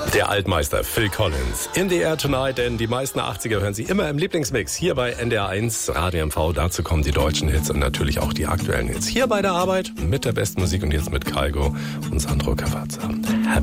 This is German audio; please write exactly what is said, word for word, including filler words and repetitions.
Der Altmeister Phil Collins in the Air Tonight, denn die meisten achtziger hören Sie immer im Lieblingsmix hier bei N D R eins Radio M V. Dazu kommen die deutschen Hits und natürlich auch die aktuellen Hits. Hier bei der Arbeit mit der besten Musik und jetzt mit Kygo und Sandro Cavazza.